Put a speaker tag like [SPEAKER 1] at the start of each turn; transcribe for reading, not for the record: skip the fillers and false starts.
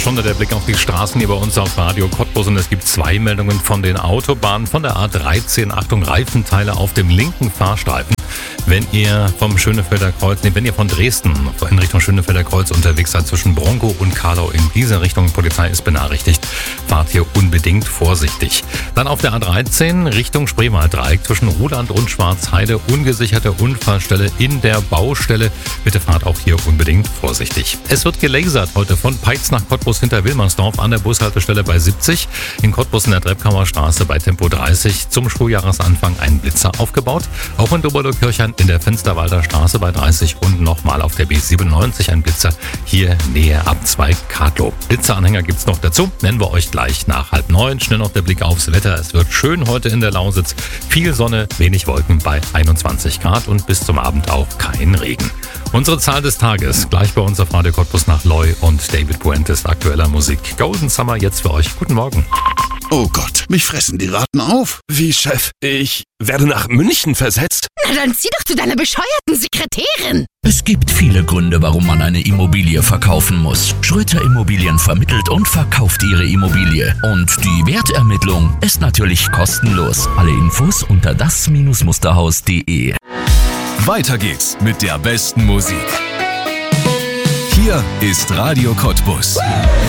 [SPEAKER 1] Stunde der Blick auf die Straßen hier bei uns auf Radio Cottbus und es gibt 2 Meldungen von den Autobahnen. Von der A13, Achtung, Reifenteile auf dem linken Fahrstreifen. Wenn ihr vom Schönefelder Kreuz, wenn ihr von Dresden in Richtung Schönefelder Kreuz unterwegs seid, zwischen Bronkow und Karlau in diese Richtung, Polizei ist benachrichtigt, fahrt hier unbedingt vorsichtig. Dann auf der A13 Richtung Spreewalddreieck zwischen Ruhland und Schwarzheide, ungesicherte Unfallstelle in der Baustelle. Bitte fahrt auch hier unbedingt vorsichtig. Es wird gelasert heute von Peitz nach Cottbus hinter Wilmersdorf an der Bushaltestelle bei 70, in Cottbus in der Treppkammer Straße bei Tempo 30 zum Schuljahresanfang ein Blitzer aufgebaut. Auch in Doberlo-Kirchhain in der Fensterwalder Straße bei 30 und nochmal auf der B97 ein Blitzer hier Nähe Abzweig Kadlow. Blitzeranhänger gibt's noch dazu, nennen wir euch gleich nach 8:30. Schnell noch der Blick aufs Wetter. Es wird schön heute in der Lausitz. Viel Sonne, wenig Wolken bei 21 Grad und bis zum Abend auch kein Regen. Unsere Zahl des Tages, gleich bei uns auf Radio Cottbus nach Loy und David Puentes aktueller Musik. Golden Summer jetzt für euch. Guten Morgen.
[SPEAKER 2] Oh Gott, mich fressen die Ratten auf.
[SPEAKER 3] Wie, Chef? Ich werde nach München versetzt?
[SPEAKER 4] Na dann zieh doch zu deiner bescheuerten Sekretärin.
[SPEAKER 5] Es gibt viele Gründe, warum man eine Immobilie verkaufen muss. Schröter Immobilien vermittelt und verkauft ihre Immobilie. Und die Wertermittlung ist natürlich kostenlos. Alle Infos unter das-musterhaus.de.
[SPEAKER 6] Weiter geht's mit der besten Musik. Hier ist Radio Cottbus.